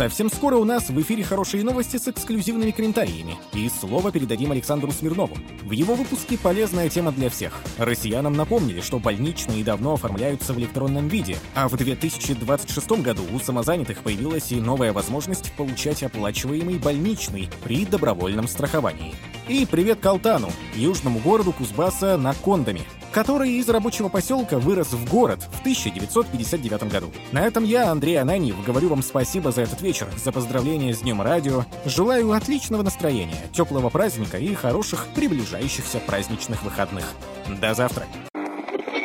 Совсем скоро у нас в эфире хорошие новости с эксклюзивными комментариями. И слово передадим Александру Смирнову. В его выпуске полезная тема для всех. Россиянам напомнили, что больничные давно оформляются в электронном виде, а в 2026 году у самозанятых появилась и новая возможность получать оплачиваемый больничный при добровольном страховании. И привет Калтану, южному городу Кузбасса на Кондоме, который из рабочего поселка вырос в город в 1959 году. На этом я, Андрей Ананьев, говорю вам спасибо за этот вечер, за поздравления с Днем Радио. Желаю отличного настроения, теплого праздника и хороших приближающихся праздничных выходных. До завтра!